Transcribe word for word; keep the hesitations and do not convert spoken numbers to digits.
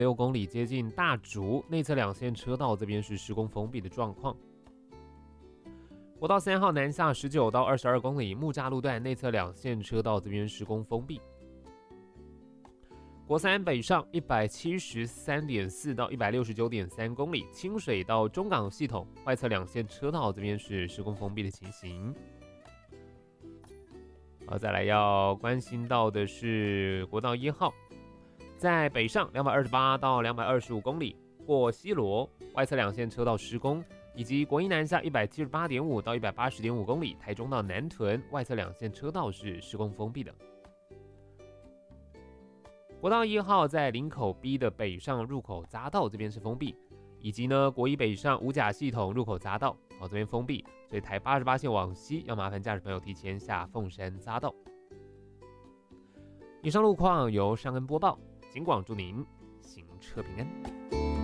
六公里接近大竹内侧两线车道这边是施工封闭的状况。国道三号南下十九到二十二公里木栅路段内侧两线车道这边施工封闭。国三北上一百七十三点四到一百六十九点三公里清水到中港系统外侧两线车道这边是施工封闭的情形。好，再来要关心到的是国道一号，在北上两百二十八到两百二十五公里过西螺外侧两线车道施工，以及国一南下一百七十八点五到一百八十点五公里台中到南屯外侧两线车道是施工封闭的。国道一号在林口 B 的北上入口匝道这边是封闭，以及呢国一北上五甲系统入口匝道好这边封闭，所以台八十八线往西要麻烦驾驶朋友提前下凤山匝道。以上路况由尚恩播报，警广祝您行车平安。